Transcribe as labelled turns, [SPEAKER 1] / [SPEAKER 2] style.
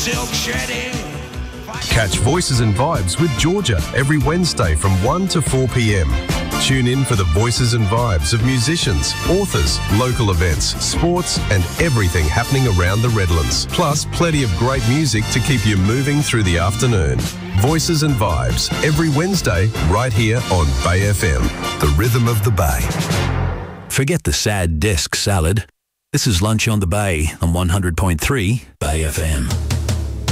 [SPEAKER 1] silk shedding.
[SPEAKER 2] Catch Voices and Vibes with Georgia every Wednesday from 1 to 4 p.m. Tune in for the voices and vibes of musicians, authors, local events, sports and everything happening around the Redlands. Plus, plenty of great music to keep you moving through the afternoon. Voices and Vibes every Wednesday right here on Bay FM, the rhythm of the Bay.
[SPEAKER 3] Forget the sad desk salad. This is Lunch on the Bay on 100.3 Bay FM.